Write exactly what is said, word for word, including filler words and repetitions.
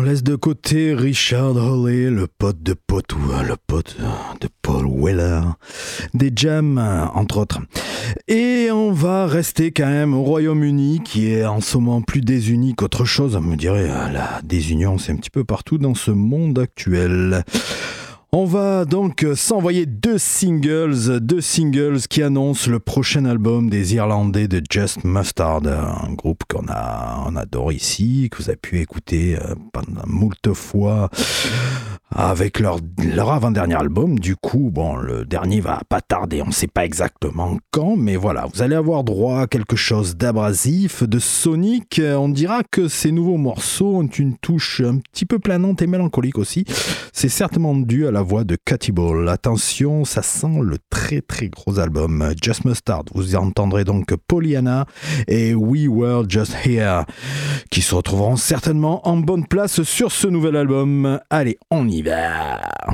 On laisse de côté Richard Hawley, le pote de Potou, le pote de Paul Weller, des Jam, entre autres. Et on va rester quand même au Royaume-Uni, qui est en ce moment plus désuni qu'autre chose. On me dirait, la désunion, c'est un petit peu partout dans ce monde actuel. On va donc s'envoyer deux singles, deux singles qui annoncent le prochain album des Irlandais de Just Mustard, un groupe qu'on a, on adore ici, que vous avez pu écouter pendant moult fois avec leur, leur avant-dernier album. Du coup, bon, le dernier va pas tarder, on ne sait pas exactement quand, mais voilà, vous allez avoir droit à quelque chose d'abrasif, de sonique. On dira que ces nouveaux morceaux ont une touche un petit peu planante et mélancolique aussi. C'est certainement dû à la voix de Cathy Ball. Attention, ça sent le très très gros album Just Mustard. Vous y entendrez donc Pollyanna et We Were Just Here, qui se retrouveront certainement en bonne place sur ce nouvel album. Allez, on y va.